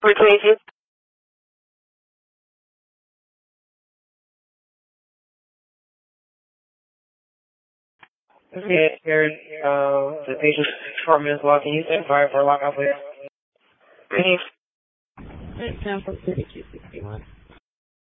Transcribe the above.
422. Okay, here, the patient's 4 minutes walk. Can you stand by for a lockout, please? Please. Example 3261.